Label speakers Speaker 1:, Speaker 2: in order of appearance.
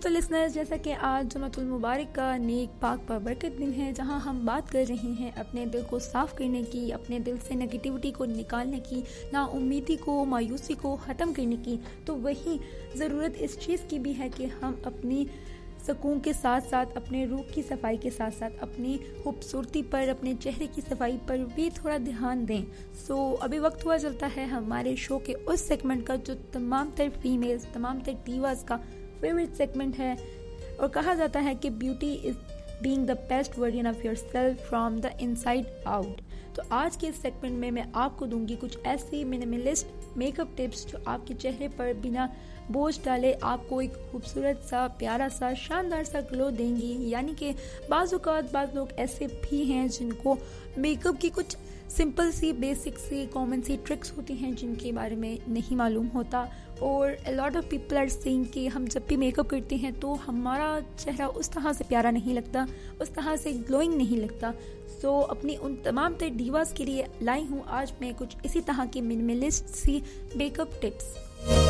Speaker 1: तो लिसनर्स, जैसा कि आज जुमातुल मुबारक का नेक पाक बरकत दिन है, जहां हम बात कर रहे हैं अपने दिल को साफ़ करने की, अपने दिल से नेगेटिविटी को निकालने की, नाउम्मीदी को, मायूसी को ख़त्म करने की, तो वही ज़रूरत इस चीज़ की भी है कि हम अपनी सुकून के साथ साथ अपने रूह की सफाई के साथ साथ अपनी खूबसूरती पर, अपने चेहरे की सफाई पर भी थोड़ा ध्यान दें। अभी वक्त हुआ चलता है हमारे शो के उस सेगमेंट का जो तमाम तर फीमेल्स, तमाम तर डीवास का फेवरेट सेगमेंट है, और कहा जाता है कि beauty is being the best version of yourself from the inside out. तो आज के इस सेगमेंट में मैं आपको दूंगी कुछ ऐसी मिनिमलिस्ट मेकअप टिप्स जो आपके चेहरे पर बिना बोझ डाले आपको एक खूबसूरत सा, प्यारा सा, शानदार सा ग्लो देंगी। यानी कि बाज़ लोग ऐसे भी हैं जिनको मेकअप की कुछ सिंपल सी, बेसिक सी, कॉमन सी ट्रिक्स होती हैं जिनके बारे में नहीं मालूम होता, और a lot of people are saying कि हम जब भी मेकअप करते हैं तो हमारा चेहरा उस तरह से प्यारा नहीं लगता, उस तरह से ग्लोइंग नहीं लगता। अपनी उन तमाम तर डीवास के लिए लाई हूँ आज मैं कुछ इसी तरह की मिनिमलिस्ट सी मेकअप टिप्स।